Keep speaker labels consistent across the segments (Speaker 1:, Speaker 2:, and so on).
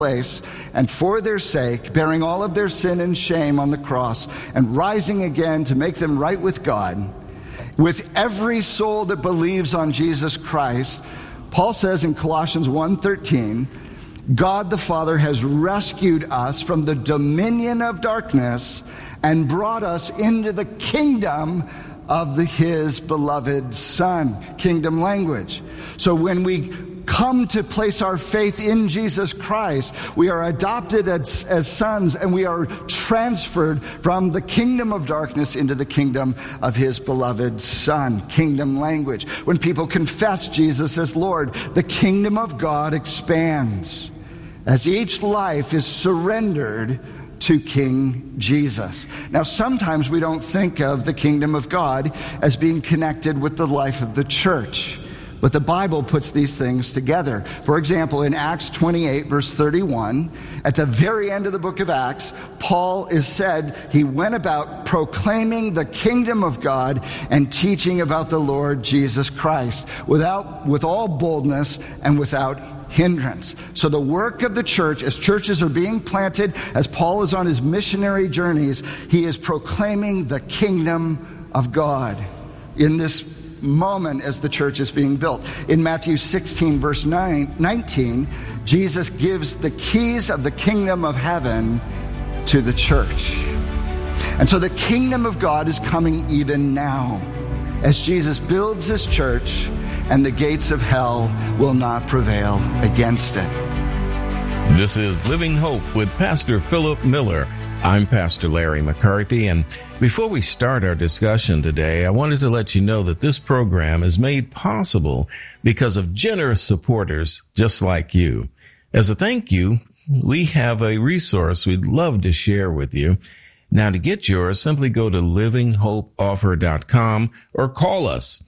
Speaker 1: place, and for their sake, bearing all of their sin and shame on the cross, and rising again to make them right with God, with every soul that believes on Jesus Christ, Paul says in Colossians 1:13, God the Father has rescued us from the dominion of darkness and brought us into the kingdom of His beloved Son. Kingdom language. So when we come to place our faith in Jesus Christ, we are adopted as sons, and we are transferred from the kingdom of darkness into the kingdom of His beloved Son. Kingdom language. When people confess Jesus as Lord, the kingdom of God expands as each life is surrendered to King Jesus. Now, sometimes we don't think of the kingdom of God as being connected with the life of the church. But the Bible puts these things together. For example, in Acts 28, verse 31, at the very end of the book of Acts, Paul is said he went about proclaiming the kingdom of God and teaching about the Lord Jesus Christ with all boldness and without hindrance. So the work of the church, as churches are being planted, as Paul is on his missionary journeys, he is proclaiming the kingdom of God in this moment as the church is being built. In Matthew 16, verse 19, Jesus gives the keys of the kingdom of heaven to the church. And so the kingdom of God is coming even now as Jesus builds His church, and the gates of hell will not prevail against it.
Speaker 2: This is Living Hope with Pastor Philip Miller. I'm Pastor Larry McCarthy, and before we start our discussion today, I wanted to let you know that this program is made possible because of generous supporters just like you. As a thank you, we have a resource we'd love to share with you. Now, to get yours, simply go to livinghopeoffer.com or call us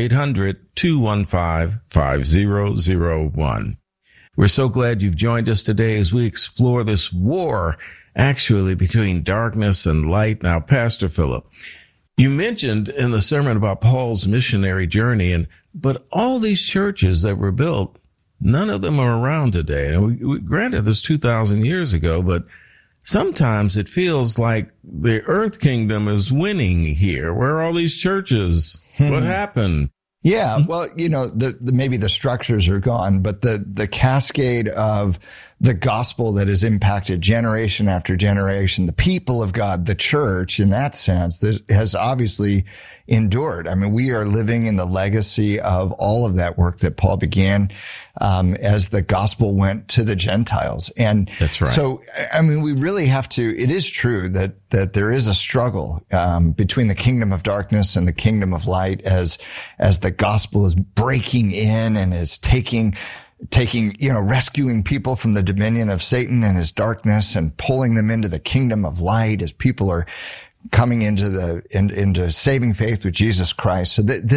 Speaker 2: 1-800-215-5001. We're so glad you've joined us today as we explore this war actually between darkness and light. Now, Pastor Philip, you mentioned in the sermon about Paul's missionary journey, but all these churches that were built, none of them are around today. And granted, this 2,000 years ago, but sometimes it feels like the earth kingdom is winning here. Where are all these churches? What happened?
Speaker 3: Yeah, well, maybe the structures are gone, but the cascade of the gospel that has impacted generation after generation, the people of God, the church, in that sense, has obviously endured. I mean, we are living in the legacy of all of that work that Paul began as the gospel went to the Gentiles. And
Speaker 2: that's right.
Speaker 3: So, I mean, we really have to, it is true that there is a struggle between the kingdom of darkness and the kingdom of light as the gospel is breaking in and is taking, rescuing people from the dominion of Satan and his darkness and pulling them into the kingdom of light as people are coming into saving faith with Jesus Christ. So there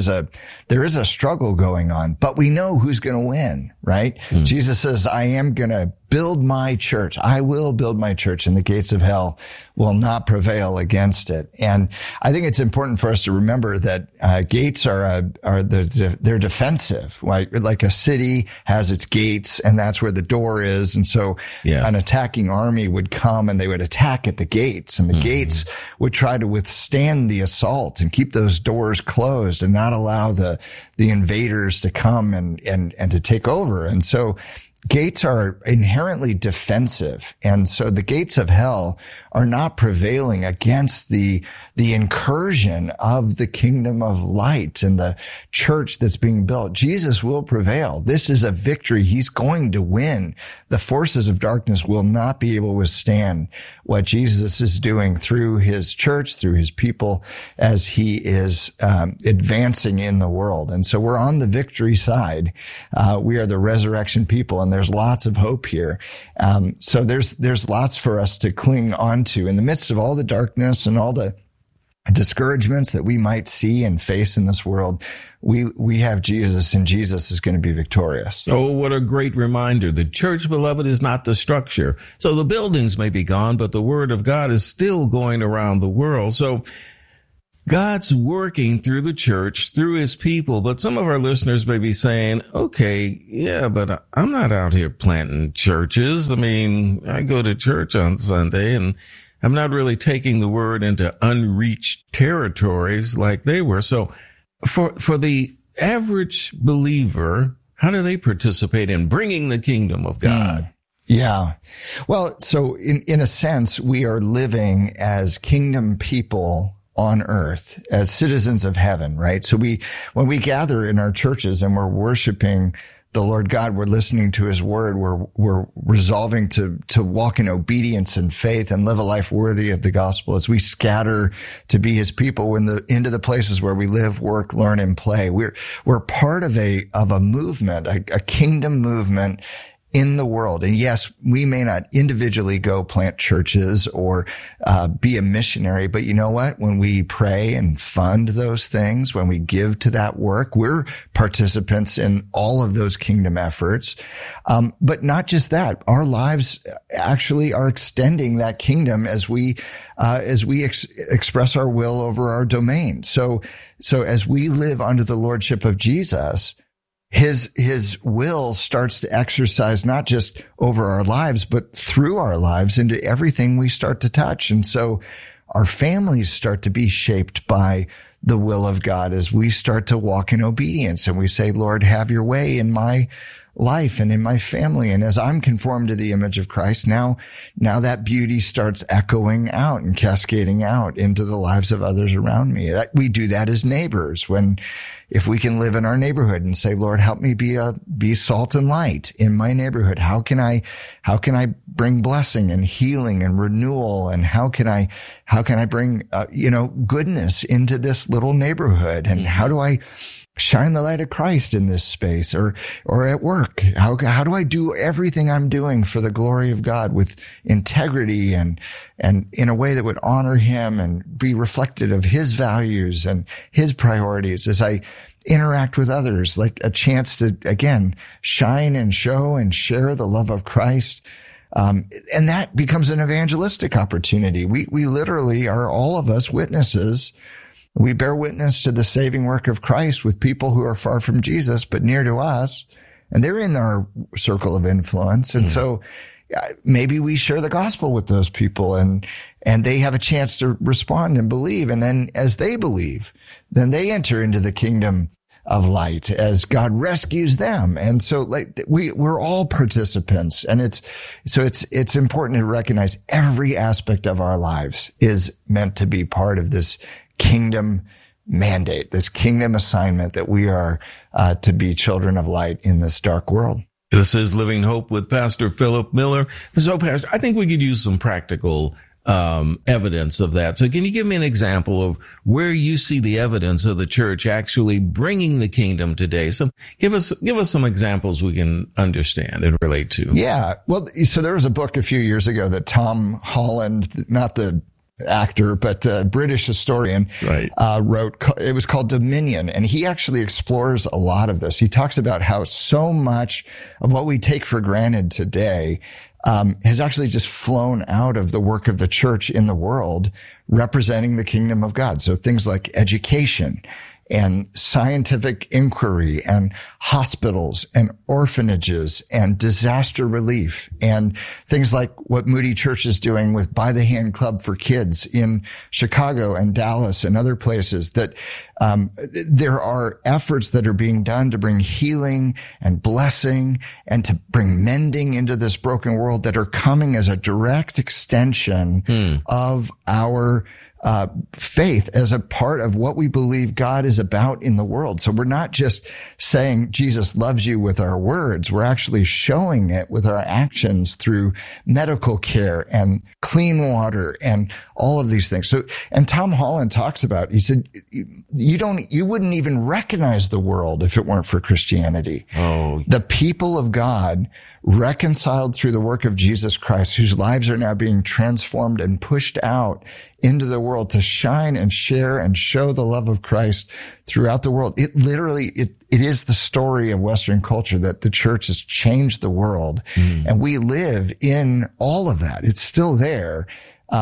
Speaker 3: is a struggle going on, but we know who's going to win, right? Jesus says, I am going to build my church. I will build my church, and the gates of hell will not prevail against it. And I think it's important for us to remember that gates they're defensive, right? Like a city has its gates, and that's where the door is. And so an attacking army would come and they would attack at the gates, and the gates would try to withstand the assault and keep those doors closed and not allow the invaders to come and to take over. And so gates are inherently defensive. And so the gates of hell are not prevailing against the incursion of the kingdom of light and the church that's being built. Jesus will prevail. This is a victory. He's going to win. The forces of darkness will not be able to withstand what Jesus is doing through his church, through his people, as he is advancing in the world. And so we're on the victory side. We are the resurrection people, and there's lots of hope here. So there's lots for us to cling on to in the midst of all the darkness and all the discouragements that we might see and face in this world. We have Jesus, and Jesus is going to be victorious.
Speaker 2: Oh, what a great reminder. The church, beloved, is not the structure. So the buildings may be gone, but the word of God is still going around the world. So God's working through the church, through his people, but some of our listeners may be saying, okay, yeah, but I'm not out here planting churches. I mean, I go to church on Sunday and I'm not really taking the word into unreached territories like they were. So for the average believer, how do they participate in bringing the kingdom of God?
Speaker 3: Yeah. Well, so in a sense, we are living as kingdom people on earth, as citizens of heaven, right? So when we gather in our churches and we're worshiping the Lord God, we're listening to his word, we're resolving to walk in obedience and faith and live a life worthy of the gospel as we scatter to be his people into the places where we live, work, learn, and play. We're part of a movement, a kingdom movement in the world. And yes, we may not individually go plant churches or be a missionary, but you know what? When we pray and fund those things, when we give to that work, we're participants in all of those kingdom efforts. But not just that, our lives actually are extending that kingdom as we express our will over our domain. So as we live under the lordship of Jesus, his will starts to exercise not just over our lives, but through our lives into everything we start to touch. And so our families start to be shaped by the will of God as we start to walk in obedience. And we say, Lord, have your way in my life and in my family. And as I'm conformed to the image of Christ, now that beauty starts echoing out and cascading out into the lives of others around me. We do that as neighbors if we can live in our neighborhood and say, Lord, help me be salt and light in my neighborhood. How can I bring blessing and healing and renewal? And how can I bring, goodness into this little neighborhood? And how do I shine the light of Christ in this space or at work? How do I do everything I'm doing for the glory of God with integrity and in a way that would honor him and be reflected of his values and his priorities as I interact with others, like a chance to, again, shine and show and share the love of Christ. And that becomes an evangelistic opportunity. We literally are, all of us, witnesses. We bear witness to the saving work of Christ with people who are far from Jesus, but near to us, and they're in our circle of influence. And so maybe we share the gospel with those people and they have a chance to respond and believe. And then as they believe, then they enter into the kingdom of light as God rescues them. And so we're all participants. And it's important to recognize every aspect of our lives is meant to be part of this kingdom mandate, this kingdom assignment that we are to be children of light in this dark world.
Speaker 2: This is Living Hope with Pastor Philip Miller. So, Pastor, I think we could use some practical evidence of that. So can you give me an example of where you see the evidence of the church actually bringing the kingdom today? So give us some examples we can understand and relate to.
Speaker 3: Yeah. Well, so there was a book a few years ago that Tom Holland, not the actor, but the British historian,
Speaker 2: right,
Speaker 3: wrote. It was called Dominion. And he actually explores a lot of this. He talks about how so much of what we take for granted today has actually just flown out of the work of the church in the world representing the kingdom of God. So things like education and scientific inquiry and hospitals and orphanages and disaster relief and things like what Moody Church is doing with By the Hand Club for Kids in Chicago and Dallas and other places, that there are efforts that are being done to bring healing and blessing and to bring mending into this broken world that are coming as a direct extension of our faith as a part of what we believe God is about in the world. So we're not just saying Jesus loves you with our words. We're actually showing it with our actions through medical care and clean water and all of these things. So, and Tom Holland talks about, he said, you wouldn't even recognize the world if it weren't for Christianity.
Speaker 2: Oh,
Speaker 3: the people of God reconciled through the work of Jesus Christ, whose lives are now being transformed and pushed out into the world to shine and share and show the love of Christ throughout the world. It literally, it is the story of Western culture that the church has changed the world. And we live in all of that. It's still there.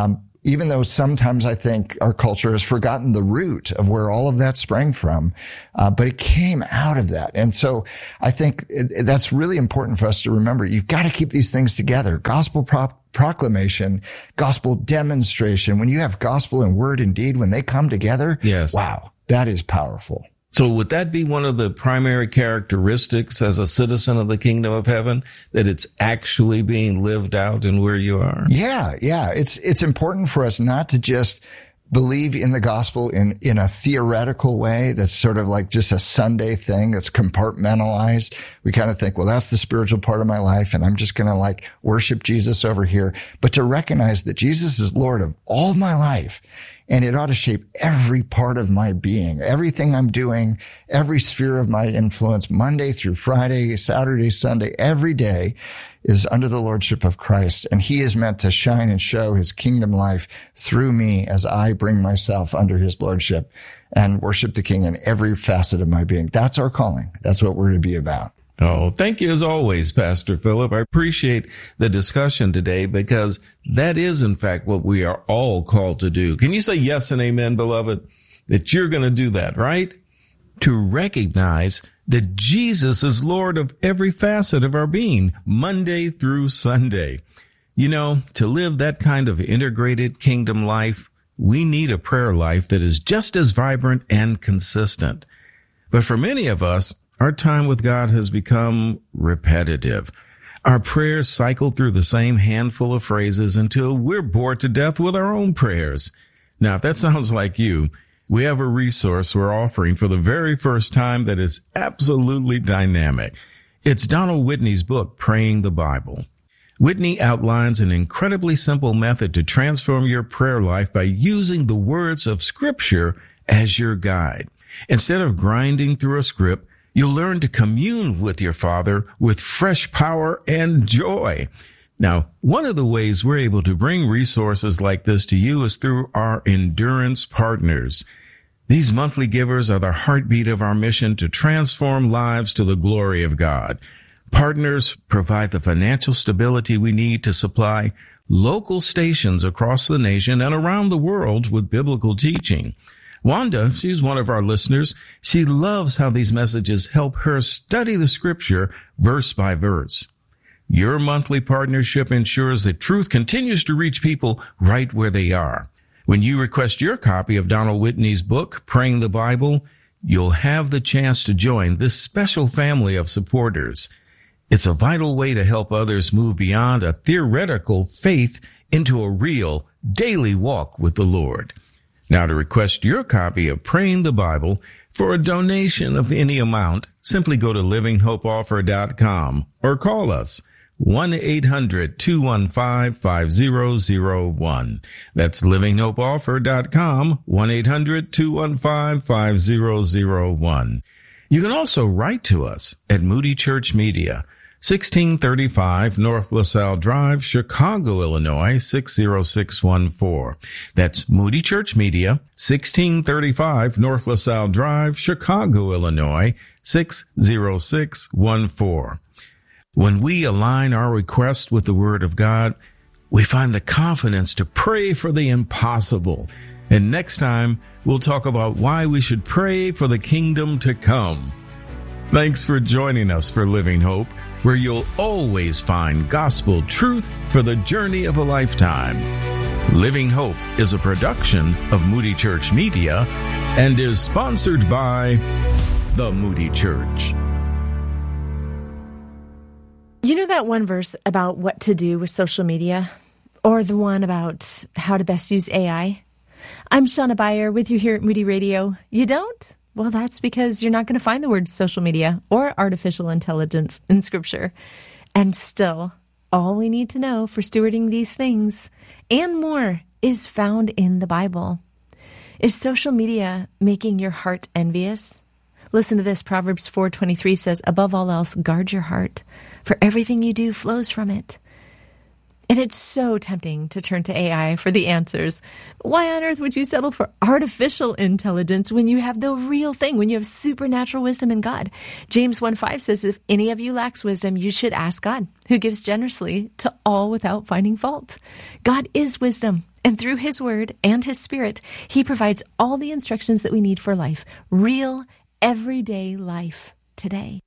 Speaker 3: even though sometimes I think our culture has forgotten the root of where all of that sprang from, but it came out of that. And so I think that's really important for us to remember. You've got to keep these things together. Gospel proclamation, gospel demonstration. When you have gospel and word and deed, when they come together,
Speaker 2: yes.
Speaker 3: Wow, that is powerful.
Speaker 2: So would that be one of the primary characteristics as a citizen of the kingdom of heaven, that it's actually being lived out in where you are?
Speaker 3: Yeah. It's important for us not to just believe in the gospel in a theoretical way that's sort of like just a Sunday thing that's compartmentalized. We kind of think, well, that's the spiritual part of my life, and I'm just going to like worship Jesus over here. But to recognize that Jesus is Lord of all my life, and it ought to shape every part of my being, everything I'm doing, every sphere of my influence, Monday through Friday, Saturday, Sunday, every day is under the lordship of Christ. And he is meant to shine and show his kingdom life through me as I bring myself under his lordship and worship the King in every facet of my being. That's our calling. That's what we're to be about.
Speaker 2: Oh, thank you as always, Pastor Philip. I appreciate the discussion today, because that is, in fact, what we are all called to do. Can you say yes and amen, beloved, that you're going to do that, right? To recognize that Jesus is Lord of every facet of our being, Monday through Sunday. You know, to live that kind of integrated kingdom life, we need a prayer life that is just as vibrant and consistent. But for many of us, our time with God has become repetitive. Our prayers cycle through the same handful of phrases until we're bored to death with our own prayers. Now, if that sounds like you, we have a resource we're offering for the very first time that is absolutely dynamic. It's Donald Whitney's book, Praying the Bible. Whitney outlines an incredibly simple method to transform your prayer life by using the words of Scripture as your guide. Instead of grinding through a script, you'll learn to commune with your Father with fresh power and joy. Now, one of the ways we're able to bring resources like this to you is through our Endurance Partners. These monthly givers are the heartbeat of our mission to transform lives to the glory of God. Partners provide the financial stability we need to supply local stations across the nation and around the world with biblical teaching. Wanda, she's one of our listeners. She loves how these messages help her study the Scripture verse by verse. Your monthly partnership ensures that truth continues to reach people right where they are. When you request your copy of Donald Whitney's book, Praying the Bible, you'll have the chance to join this special family of supporters. It's a vital way to help others move beyond a theoretical faith into a real daily walk with the Lord. Now, to request your copy of Praying the Bible for a donation of any amount, simply go to livinghopeoffer.com or call us 1-800-215-5001. That's livinghopeoffer.com, 1-800-215-5001. You can also write to us at Moody Church Media, 1635 North LaSalle Drive, Chicago, Illinois, 60614. That's Moody Church Media, 1635 North LaSalle Drive, Chicago, Illinois, 60614. When we align our request with the Word of God, we find the confidence to pray for the impossible. And next time, we'll talk about why we should pray for the kingdom to come. Thanks for joining us for Living Hope, where you'll always find gospel truth for the journey of a lifetime. Living Hope is a production of Moody Church Media and is sponsored by the Moody Church.
Speaker 4: You know that one verse about what to do with social media? Or the one about how to best use AI? I'm Shauna Beyer with you here at Moody Radio. You don't? Well, that's because you're not going to find the words social media or artificial intelligence in Scripture. And still, all we need to know for stewarding these things and more is found in the Bible. Is social media making your heart envious? Listen to this. Proverbs 4:23 says, above all else, guard your heart, for everything you do flows from it. And it's so tempting to turn to AI for the answers. Why on earth would you settle for artificial intelligence when you have the real thing, when you have supernatural wisdom in God? James 1:5 says, if any of you lacks wisdom, you should ask God, who gives generously to all without finding fault. God is wisdom, And through His Word and His Spirit, He provides all the instructions that we need for life, real, everyday life today.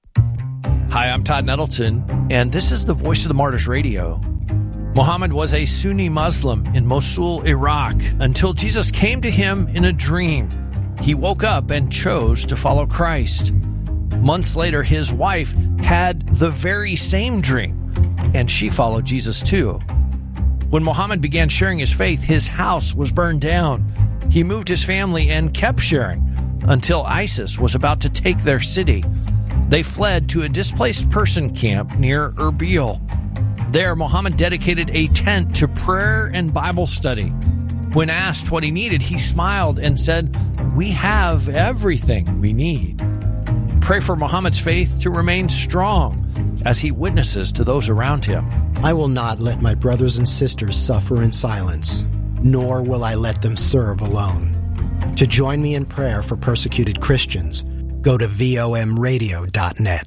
Speaker 5: Hi, I'm Todd Nettleton, and this is the Voice of the Martyrs Radio. Muhammad was a Sunni Muslim in Mosul, Iraq, until Jesus came to him in a dream. He woke up and chose to follow Christ. Months later, his wife had the very same dream, and she followed Jesus too. When Muhammad began sharing his faith, his house was burned down. He moved his family and kept sharing until ISIS was about to take their city. They fled to a displaced person camp near Erbil. There, Muhammad dedicated a tent to prayer and Bible study. When asked what he needed, he smiled and said, "We have everything we need." Pray for Muhammad's faith to remain strong as he witnesses to those around him.
Speaker 6: I will not let my brothers and sisters suffer in silence, nor will I let them serve alone. To join me in prayer for persecuted Christians, go to vomradio.net.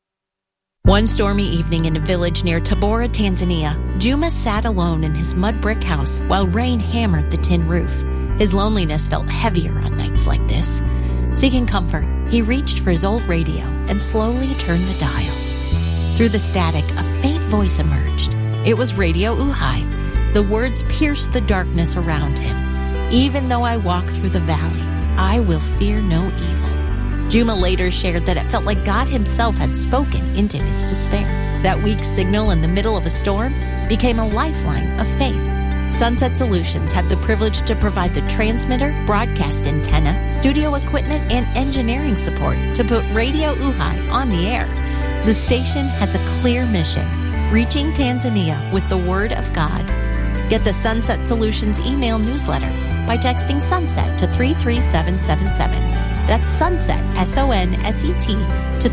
Speaker 7: One stormy evening in a village near Tabora, Tanzania, Juma sat alone in his mud brick house while rain hammered the tin roof. His loneliness felt heavier on nights like this. Seeking comfort, he reached for his old radio and slowly turned the dial. Through the static, a faint voice emerged. It was Radio Uhai. The words pierced the darkness around him. "Even though I walk through the valley, I will fear no evil." Juma later shared that it felt like God himself had spoken into his despair. That weak signal in the middle of a storm became a lifeline of faith. Sunset Solutions had the privilege to provide the transmitter, broadcast antenna, studio equipment, and engineering support to put Radio Uhai on the air. The station has a clear mission, reaching Tanzania with the Word of God. Get the Sunset Solutions email newsletter by texting SUNSET to 33777. That's SUNSET, SONSET, to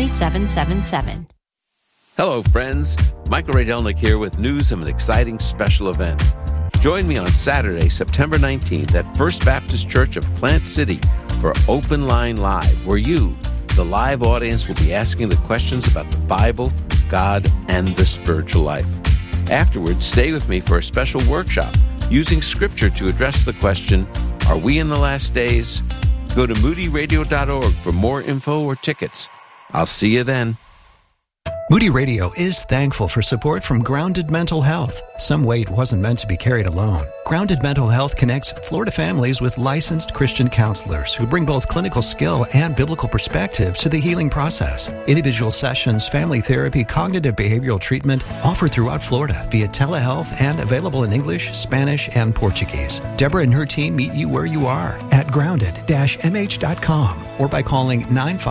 Speaker 7: 33777.
Speaker 8: Hello, friends. Michael Radelnick here with news of an exciting special event. Join me on Saturday, September 19th at First Baptist Church of Plant City for Open Line Live, where you, the live audience, will be asking the questions about the Bible, God, and the spiritual life. Afterwards, stay with me for a special workshop using Scripture to address the question, are we in the last days? Go to moodyradio.org for more info or tickets. I'll see you then.
Speaker 9: Moody Radio is thankful for support from Grounded Mental Health. Some weight wasn't meant to be carried alone. Grounded Mental Health connects Florida families with licensed Christian counselors who bring both clinical skill and biblical perspective to the healing process. Individual sessions, family therapy, cognitive behavioral treatment offered throughout Florida via telehealth and available in English, Spanish, and Portuguese. Deborah and her team meet you where you are at grounded-mh.com or by calling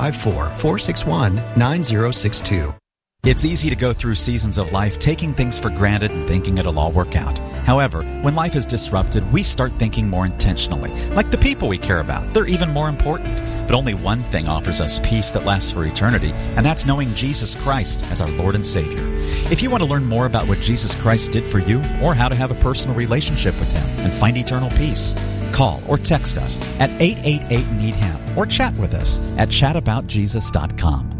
Speaker 9: 954-461-9062.
Speaker 10: It's easy to go through seasons of life taking things for granted and thinking it'll all work out. However, when life is disrupted, we start thinking more intentionally. Like the people we care about, they're even more important. But only one thing offers us peace that lasts for eternity, and that's knowing Jesus Christ as our Lord and Savior. If you want to learn more about what Jesus Christ did for you or how to have a personal relationship with Him and find eternal peace, call or text us at 888-NEED-HIM or chat with us at chataboutjesus.com.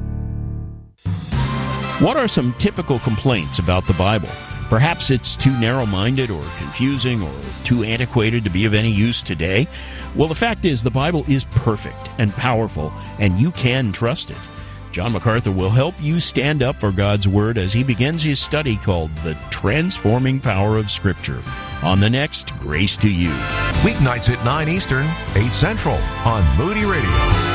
Speaker 11: What are some typical complaints about the Bible? Perhaps it's too narrow-minded or confusing or too antiquated to be of any use today. Well, the fact is the Bible is perfect and powerful, and you can trust it. John MacArthur will help you stand up for God's Word as he begins his study called The Transforming Power of Scripture on the next Grace to You.
Speaker 12: Weeknights at 9 Eastern, 8 Central on Moody Radio.